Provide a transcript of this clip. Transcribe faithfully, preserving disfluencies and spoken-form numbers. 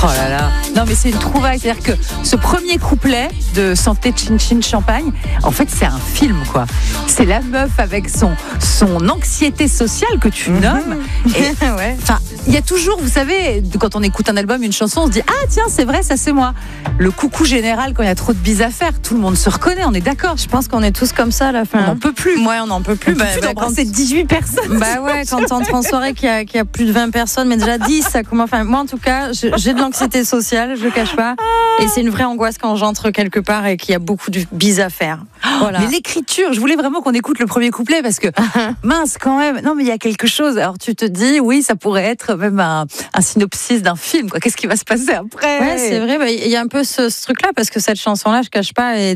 Oh là là. Non mais c'est une trouvaille, c'est-à-dire que ce premier couplet de Santé Chin Chin Champagne, en fait c'est un film quoi. C'est la meuf avec son son anxiété sociale que tu nommes. Et ouais. enfin, il y a toujours, vous savez, quand on écoute un album, une chanson, on se dit ah tiens c'est vrai, ça c'est moi. Le coucou général quand il y a trop de bises à faire, tout le monde se reconnaît, on est d'accord. Je pense qu'on est tous comme ça à la fin. On n'en peut plus. Ouais, on n'en peut plus. On bah, peut plus bah, d'embrasser dix-huit personnes. Bah ouais, quand t'entres en soirée qu'il y a, qu'il y a plus de vingt personnes, mais déjà dix, ça commence. Enfin, moi en tout cas, j'ai de l'anxiété sociale, je le cache pas. Et c'est une vraie angoisse quand j'entre quelque part et qu'il y a beaucoup de bises à faire. Voilà. Mais l'écriture, je voulais vraiment qu'on écoute le premier couplet parce que mince quand même. Non mais il y a quelque chose. Alors tu te dis oui, ça pourrait être même un, un synopsis d'un film quoi. Qu'est-ce qui va se passer après? Ouais, c'est vrai. Bah, il y a un peu ce, ce truc-là parce que cette chanson-là, je cache pas, est